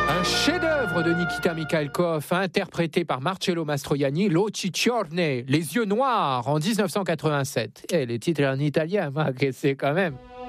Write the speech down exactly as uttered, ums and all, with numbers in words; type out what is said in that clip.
Un chef-d'œuvre de Nikita Mikhalkov, interprété par Marcello Mastroianni, L'Occhi Ciorne, Les Yeux Noirs, en dix-neuf cent quatre-vingt-sept. Et les titres en italien, ma, que c'est quand même...